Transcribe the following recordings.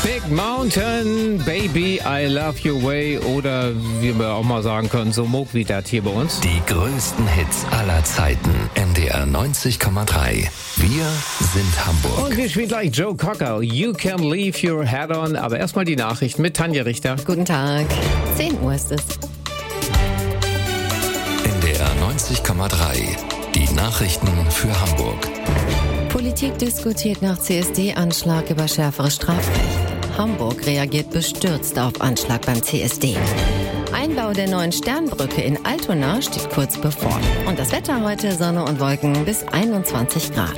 Big Mountain, Baby, I Love Your Way oder wie wir auch mal sagen können, so Moog wie das hier bei uns. Die größten Hits aller Zeiten. NDR 90,3. Wir sind Hamburg. Und wir spielen gleich Joe Cocker, You Can Leave Your Head On. Aber erstmal die Nachrichten mit Tanja Richter. Guten Tag, 10 Uhr ist es. NDR 90,3. Die Nachrichten für Hamburg. Politik diskutiert nach CSD-Anschlag über schärferes Strafrecht. Hamburg reagiert bestürzt auf Anschlag beim CSD. Einbau der neuen Sternbrücke in Altona steht kurz bevor. Und das Wetter heute: Sonne und Wolken bis 21 Grad.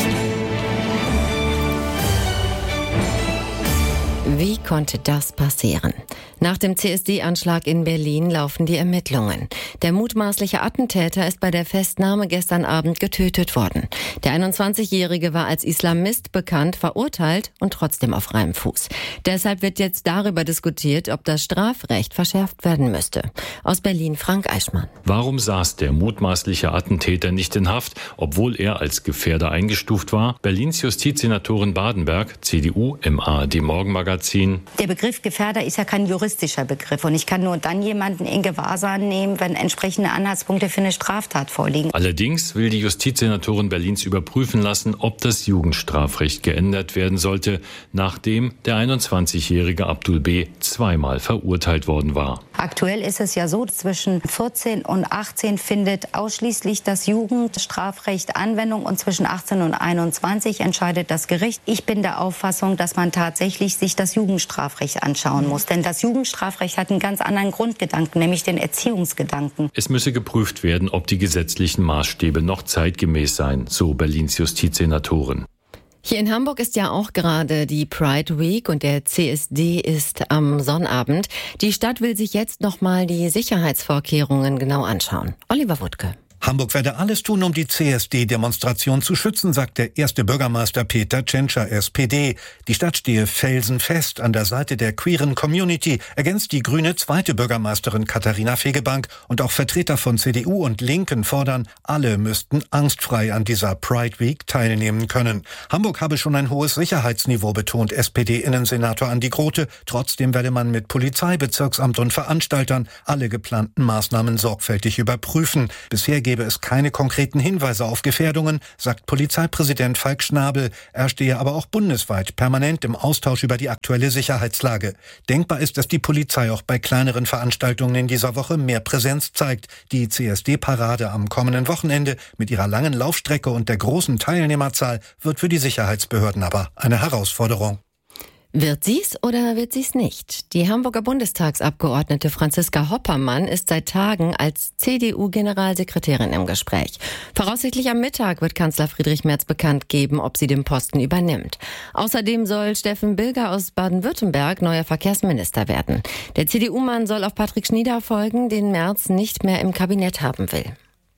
Wie konnte das passieren? Nach dem CSD-Anschlag in Berlin laufen die Ermittlungen. Der mutmaßliche Attentäter ist bei der Festnahme gestern Abend getötet worden. Der 21-Jährige war als Islamist bekannt, verurteilt und trotzdem auf freiem Fuß. Deshalb wird jetzt darüber diskutiert, ob das Strafrecht verschärft werden müsste. Aus Berlin Frank Eichmann. Warum saß der mutmaßliche Attentäter nicht in Haft, obwohl er als Gefährder eingestuft war? Berlins Justizsenatorin Badenberg, CDU, im ARD-Morgenmagazin. Der Begriff Gefährder ist ja kein juristischer Begriff und ich kann nur dann jemanden in Gewahrsam nehmen, wenn entsprechende Anhaltspunkte für eine Straftat vorliegen. Allerdings will die Justizsenatorin Berlins überprüfen lassen, ob das Jugendstrafrecht geändert werden sollte, nachdem der 21-jährige Abdul B. zweimal verurteilt worden war. Aktuell ist es ja so, zwischen 14 und 18 findet ausschließlich das Jugendstrafrecht Anwendung und zwischen 18 und 21 entscheidet das Gericht. Ich bin der Auffassung, dass man tatsächlich sich das Jugendstrafrecht anschauen muss, denn das Jugendstrafrecht hat einen ganz anderen Grundgedanken, nämlich den Erziehungsgedanken. Es müsse geprüft werden, ob die gesetzlichen Maßstäbe noch zeitgemäß seien, so Berlins Justizsenatorin. Hier in Hamburg ist ja auch gerade die Pride Week und der CSD ist am Sonnabend. Die Stadt will sich jetzt nochmal die Sicherheitsvorkehrungen genau anschauen. Oliver Wuttke. Hamburg werde alles tun, um die CSD-Demonstration zu schützen, sagt der erste Bürgermeister Peter Tschentscher, SPD. Die Stadt stehe felsenfest an der Seite der queeren Community, ergänzt die grüne zweite Bürgermeisterin Katharina Fegebank. Und auch Vertreter von CDU und Linken fordern, alle müssten angstfrei an dieser Pride Week teilnehmen können. Hamburg habe schon ein hohes Sicherheitsniveau, betont SPD-Innensenator Andi Grote. Trotzdem werde man mit Polizei, Bezirksamt und Veranstaltern alle geplanten Maßnahmen sorgfältig überprüfen. Bisher gebe es keine konkreten Hinweise auf Gefährdungen, sagt Polizeipräsident Falk Schnabel. Er stehe aber auch bundesweit permanent im Austausch über die aktuelle Sicherheitslage. Denkbar ist, dass die Polizei auch bei kleineren Veranstaltungen in dieser Woche mehr Präsenz zeigt. Die CSD-Parade am kommenden Wochenende mit ihrer langen Laufstrecke und der großen Teilnehmerzahl wird für die Sicherheitsbehörden aber eine Herausforderung. Wird sie's oder wird sie's nicht? Die Hamburger Bundestagsabgeordnete Franziska Hoppermann ist seit Tagen als CDU-Generalsekretärin im Gespräch. Voraussichtlich am Mittag wird Kanzler Friedrich Merz bekannt geben, ob sie den Posten übernimmt. Außerdem soll Steffen Bilger aus Baden-Württemberg neuer Verkehrsminister werden. Der CDU-Mann soll auf Patrick Schnieder folgen, den Merz nicht mehr im Kabinett haben will.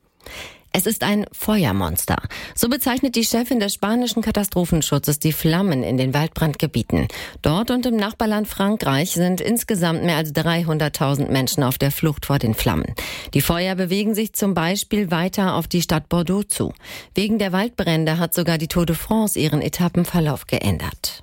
Es ist ein Feuermonster. So bezeichnet die Chefin des spanischen Katastrophenschutzes die Flammen in den Waldbrandgebieten. Dort und im Nachbarland Frankreich sind insgesamt mehr als 300.000 Menschen auf der Flucht vor den Flammen. Die Feuer bewegen sich zum Beispiel weiter auf die Stadt Bordeaux zu. Wegen der Waldbrände hat sogar die Tour de France ihren Etappenverlauf geändert.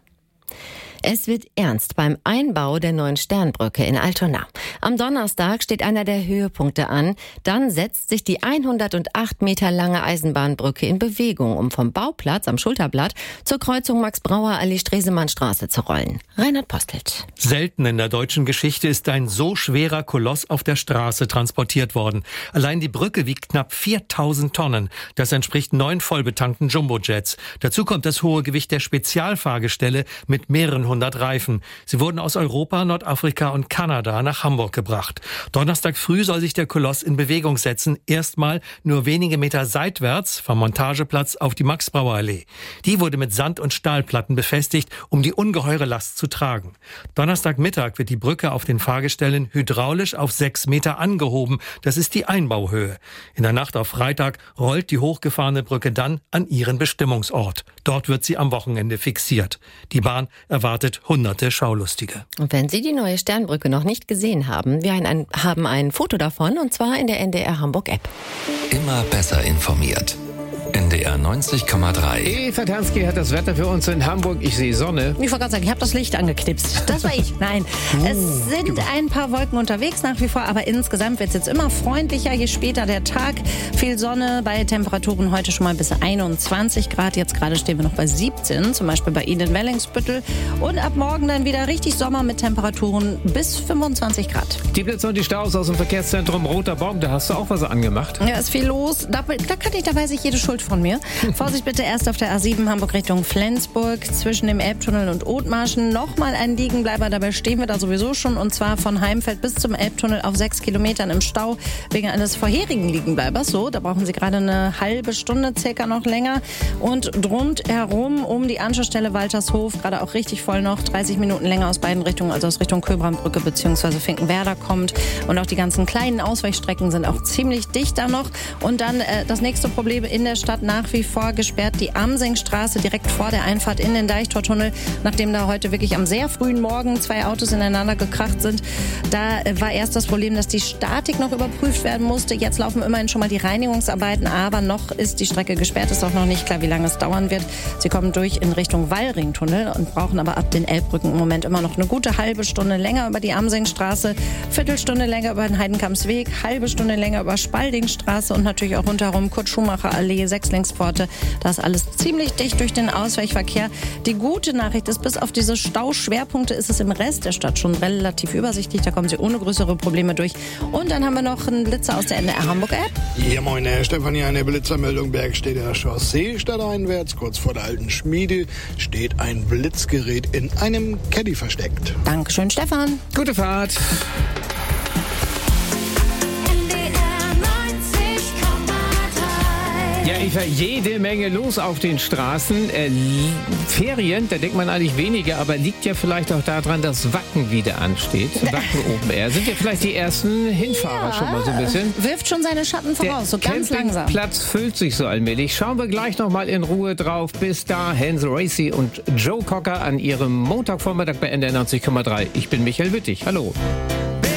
Es wird ernst beim Einbau der neuen Sternbrücke in Altona. Am Donnerstag steht einer der Höhepunkte an. Dann setzt sich die 108 Meter lange Eisenbahnbrücke in Bewegung, um vom Bauplatz am Schulterblatt zur Kreuzung Max-Brauer-Allee-Stresemannstraße zu rollen. Reinhard Postelt. Selten in der deutschen Geschichte ist ein so schwerer Koloss auf der Straße transportiert worden. Allein die Brücke wiegt knapp 4000 Tonnen. Das entspricht 9 vollbetankten Jumbojets. Dazu kommt das hohe Gewicht der Spezialfahrgestelle mit mehreren 100 Reifen. Sie wurden aus Europa, Nordafrika und Kanada nach Hamburg gebracht. Donnerstag früh soll sich der Koloss in Bewegung setzen. Erstmal nur wenige Meter seitwärts vom Montageplatz auf die Max-Brauer-Allee. Die wurde mit Sand- und Stahlplatten befestigt, um die ungeheure Last zu tragen. Donnerstagmittag wird die Brücke auf den Fahrgestellen hydraulisch auf 6 Meter angehoben. Das ist die Einbauhöhe. In der Nacht auf Freitag rollt die hochgefahrene Brücke dann an ihren Bestimmungsort. Dort wird sie am Wochenende fixiert. Die Bahn erwartet hunderte Schaulustige. Und wenn Sie die neue Sternbrücke noch nicht gesehen haben, wir haben ein Foto davon, und zwar in der NDR Hamburg App. Immer besser informiert. NDR 90,3. Eva Tansky hat das Wetter für uns in Hamburg. Ich sehe Sonne. Ich wollte gerade sagen, ich habe das Licht angeknipst. Das war ich. Nein, es sind ein paar Wolken unterwegs nach wie vor, aber insgesamt wird es jetzt immer freundlicher, je später der Tag. Viel Sonne bei Temperaturen heute schon mal bis 21 Grad. Jetzt gerade stehen wir noch bei 17, zum Beispiel bei Ihnen in Wellingsbüttel. Und ab morgen dann wieder richtig Sommer mit Temperaturen bis 25 Grad. Die Blitze und die Staus aus dem Verkehrszentrum Roter Baum, da hast du auch was angemacht. Ja, ist viel los. Da weiß ich jede Schuld von mir. Vorsicht bitte erst auf der A7 Hamburg Richtung Flensburg zwischen dem Elbtunnel und Othmarschen. Nochmal ein Liegenbleiber, dabei stehen wir da sowieso schon. Und zwar von Heimfeld bis zum Elbtunnel auf 6 Kilometern im Stau wegen eines vorherigen Liegenbleibers. So, da brauchen Sie gerade eine halbe Stunde, circa noch länger. Und rundherum um die Anschlussstelle Waltershof, gerade auch richtig voll noch, 30 Minuten länger aus beiden Richtungen, also aus Richtung Köbrandbrücke bzw. Finkenwerder kommt. Und auch die ganzen kleinen Ausweichstrecken sind auch ziemlich dicht da noch. Und dann das nächste Problem in der Stadt nach wie vor gesperrt, die Amsingstraße direkt vor der Einfahrt in den Deichtortunnel, nachdem da heute wirklich am sehr frühen Morgen 2 Autos ineinander gekracht sind. Da war erst das Problem, dass die Statik noch überprüft werden musste. Jetzt laufen immerhin schon mal die Reinigungsarbeiten, aber noch ist die Strecke gesperrt. Ist auch noch nicht klar, wie lange es dauern wird. Sie kommen durch in Richtung Wallringtunnel und brauchen aber ab den Elbbrücken im Moment immer noch eine gute halbe Stunde länger über die Amsingstraße, Viertelstunde länger über den Heidenkampsweg, halbe Stunde länger über Spaldingstraße und natürlich auch rundherum Kurt-Schumacher-Allee, Sechslinkspforte. Da ist alles ziemlich dicht durch den Ausweichverkehr. Die gute Nachricht ist, bis auf diese Stauschwerpunkte ist es im Rest der Stadt schon relativ übersichtlich. Da kommen Sie ohne größere Probleme durch. Und dann haben wir noch einen Blitzer aus der NDR Hamburg-App. Ja, moin, Herr Stefan, hier eine Blitzermeldung Bergstedter Chaussee stadteinwärts. Kurz vor der alten Schmiede steht ein Blitzgerät in einem Caddy versteckt. Dankeschön, Stefan. Gute Fahrt. Ja, Eva, jede Menge los auf den Straßen. Ferien, da denkt man eigentlich weniger, aber liegt ja vielleicht auch daran, dass Wacken wieder ansteht. Wacken Open Air. Sind ja vielleicht die ersten Hinfahrer schon mal so ein bisschen. Wirft schon seine Schatten voraus, so ganz langsam. Der Platz füllt sich so allmählich. Schauen wir gleich noch mal in Ruhe drauf. Bis da Hansel Racy und Joe Cocker an ihrem Montagvormittag bei NDR 90,3. Ich bin Michael Wittig. Hallo.